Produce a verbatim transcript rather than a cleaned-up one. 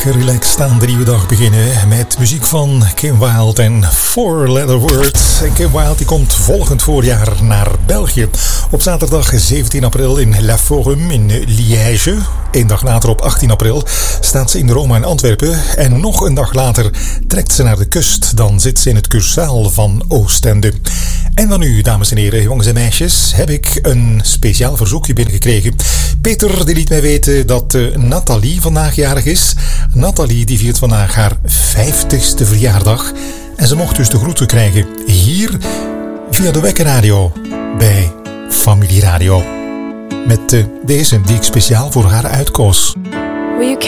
relaxed aan de nieuwe dag beginnen met muziek van Kim Wilde en Four Letter Word. En Kim Wilde die komt volgend voorjaar naar België. Op zaterdag zeventien april in La Forum in Liège. Een dag later op achttien april staat ze in Roma in Antwerpen. En nog een dag later trekt ze naar de kust. Dan zit ze in het Cursaal van Oostende. En dan nu, dames en heren, jongens en meisjes, heb ik een speciaal verzoekje binnengekregen. Peter die liet mij weten dat uh, Nathalie vandaag jarig is. Nathalie die viert vandaag haar vijftigste verjaardag. En ze mocht dus de groeten krijgen hier via de Wekkerradio bij Familieradio. Met uh, deze die ik speciaal voor haar uitkoos.